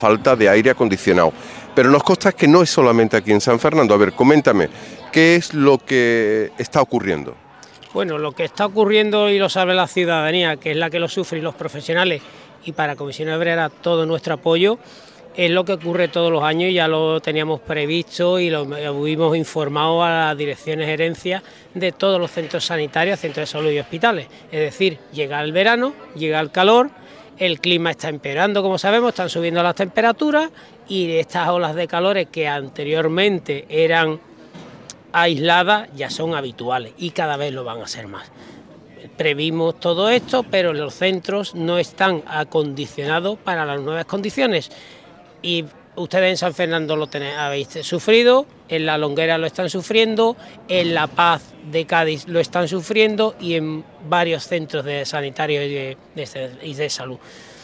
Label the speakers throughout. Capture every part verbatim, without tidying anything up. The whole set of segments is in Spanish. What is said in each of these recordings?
Speaker 1: falta de aire acondicionado. Pero nos consta que no es solamente aquí en San Fernando. A ver, coméntame, ¿qué es lo que está ocurriendo?
Speaker 2: Bueno, lo que está ocurriendo y lo sabe la ciudadanía, que es la que lo sufre, y los profesionales, y para Comisiones Obreras todo nuestro apoyo, es lo que ocurre todos los años y ya lo teníamos previsto y lo hemos informado a las direcciones gerencias de todos los centros sanitarios, centros de salud y hospitales. Es decir, llega el verano, llega el calor, el clima está empeorando, como sabemos, están subiendo las temperaturas y estas olas de calores que anteriormente eran aisladas ya son habituales y cada vez lo van a ser más. Previmos todo esto, pero los centros no están acondicionados para las nuevas condiciones. Y ustedes en San Fernando lo tenéis, habéis sufrido, en La Longuera lo están sufriendo, en La Paz de Cádiz lo están sufriendo y en varios centros de sanitarios y de, de, y de salud.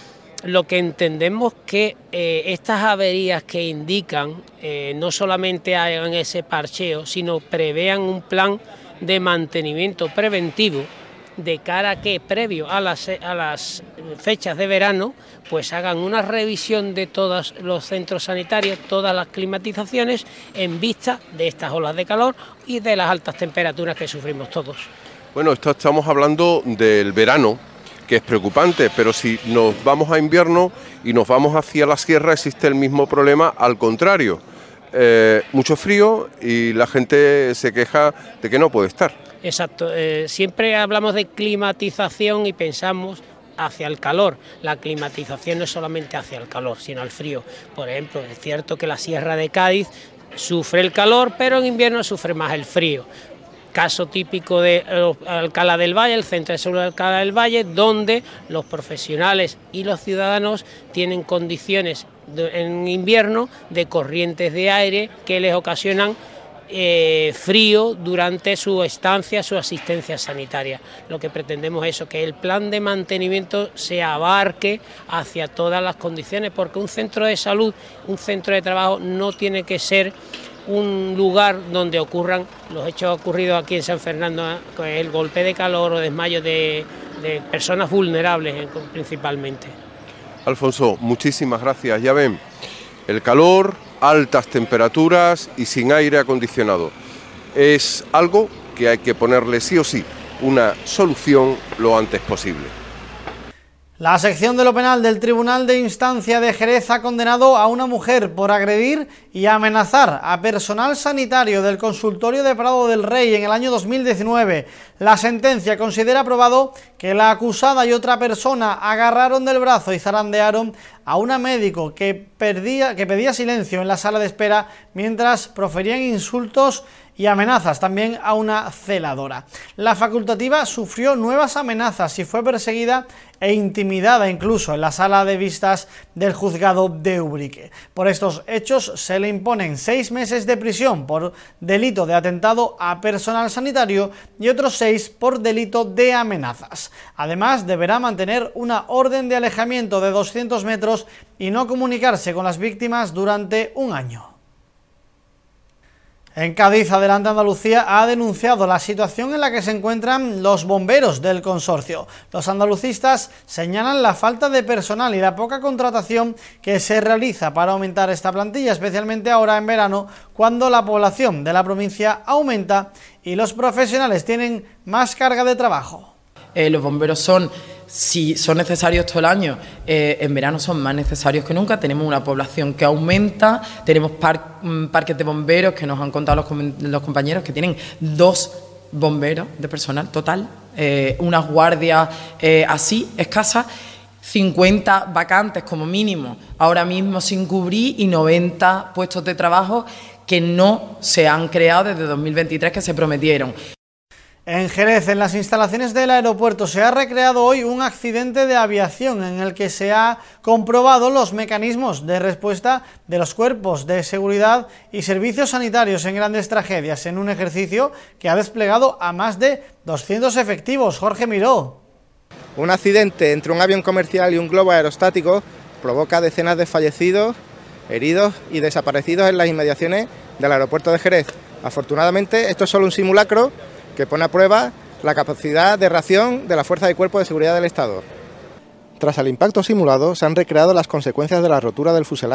Speaker 2: Lo que entendemos que eh, estas averías que indican eh, no solamente hagan ese parcheo, sino prevean un plan de mantenimiento preventivo de cara a que previo a las, a las fechas de verano pues hagan una revisión de todos los centros sanitarios, todas las climatizaciones en vista de estas olas de calor y de las altas temperaturas que sufrimos todos.
Speaker 1: Bueno, esto estamos hablando del verano, que es preocupante, pero si nos vamos a invierno y nos vamos hacia la sierra existe el mismo problema, al contrario, eh, mucho frío y la gente se queja de que no puede estar.
Speaker 2: Exacto, eh, siempre hablamos de climatización y pensamos hacia el calor. La climatización no es solamente hacia el calor, sino al frío. Por ejemplo, es cierto que la Sierra de Cádiz sufre el calor, pero en invierno sufre más el frío. Caso típico de Alcalá del Valle, el Centro de Salud de Alcalá del Valle, donde los profesionales y los ciudadanos tienen condiciones de, en invierno de corrientes de aire que les ocasionan Eh, frío durante su estancia, su asistencia sanitaria. Lo que pretendemos es eso, que el plan de mantenimiento se abarque hacia todas las condiciones, porque un centro de salud, un centro de trabajo no tiene que ser un lugar donde ocurran los hechos ocurridos aquí en San Fernando, ¿eh? El golpe de calor o desmayo de, de personas vulnerables, ¿eh? Principalmente.
Speaker 1: Alfonso, muchísimas gracias. Ya ven, el calor, altas temperaturas y sin aire acondicionado. Es algo que hay que ponerle sí o sí una solución lo antes posible.
Speaker 3: La sección de lo penal del Tribunal de Instancia de Jerez ha condenado a una mujer por agredir y amenazar a personal sanitario del consultorio de Prado del Rey en el año dos mil diecinueve. La sentencia considera probado que la acusada y otra persona agarraron del brazo y zarandearon a una médico que, perdía, que pedía silencio en la sala de espera mientras proferían insultos y amenazas también a una celadora. La facultativa sufrió nuevas amenazas y fue perseguida e intimidada incluso en la sala de vistas del juzgado de Ubrique. Por estos hechos se le imponen seis meses de prisión por delito de atentado a personal sanitario y otros seis por delito de amenazas. Además, deberá mantener una orden de alejamiento de doscientos metros y no comunicarse con las víctimas durante un año. En Cádiz, Adelante Andalucía ha denunciado la situación en la que se encuentran los bomberos del consorcio. Los andalucistas señalan la falta de personal y la poca contratación que se realiza para aumentar esta plantilla, especialmente ahora en verano, cuando la población de la provincia aumenta y los profesionales tienen más carga de trabajo.
Speaker 4: Eh, los bomberos son, si son necesarios todo el año, eh, en verano son más necesarios que nunca. Tenemos una población que aumenta, tenemos par, parques de bomberos que nos han contado los, los compañeros que tienen dos bomberos de personal total, eh, unas guardias eh, así, escasas, cincuenta vacantes como mínimo ahora mismo sin cubrir y noventa puestos de trabajo que no se han creado desde dos mil veintitrés que se prometieron.
Speaker 3: En Jerez, en las instalaciones del aeropuerto, se ha recreado hoy un accidente de aviación en el que se ha comprobado los mecanismos de respuesta de los cuerpos de seguridad y servicios sanitarios en grandes tragedias, en un ejercicio que ha desplegado a más de doscientos efectivos. Jorge Miró.
Speaker 5: Un accidente entre un avión comercial y un globo aerostático provoca decenas de fallecidos, heridos y desaparecidos en las inmediaciones del aeropuerto de Jerez. Afortunadamente, esto es solo un simulacro que pone a prueba la capacidad de reacción de la Fuerza de Cuerpo de Seguridad del Estado. Tras el impacto simulado, se han recreado las consecuencias de la rotura del fuselaje.